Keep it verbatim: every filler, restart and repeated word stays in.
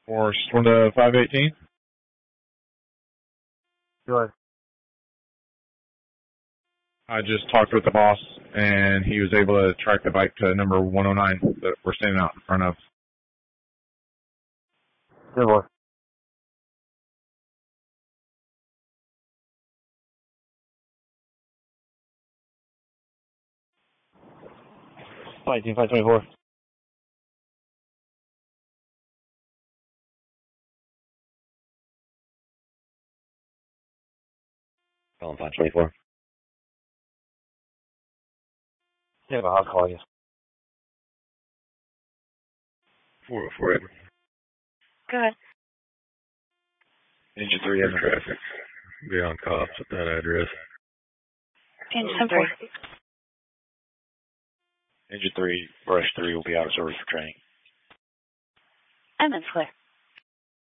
Or one to five eighteen? Good. I just talked with the boss, and he was able to track the bike to number one oh nine that we're standing out in front of. Good boy. Five eighteen, five twenty-four. Calling five twenty-four. Yeah, but I'll call you. four oh four. Go ahead. Engine three in traffic. Be on cops at that address. Engine three. Engine three, brush three will be out of service for training. And that's clear.